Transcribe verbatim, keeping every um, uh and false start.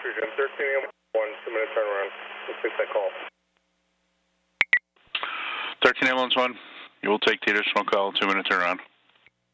True Jim, thirteen ambulance one, two minute turnaround. We'll take that call. thirteen ambulance one, you will take the additional call, two minute turnaround.